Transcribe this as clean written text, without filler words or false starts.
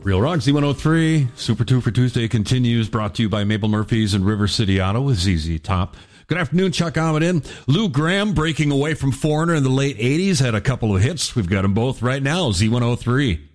Real Rock Z103, Super 2 for Tuesday continues, brought to you by Mabel Murphy's and River City Auto with ZZ Top. Good afternoon, Chuck Ahmed. Lou Gramm, breaking away from Foreigner in the late 80s, had a couple of hits. We've got them both right now, Z103.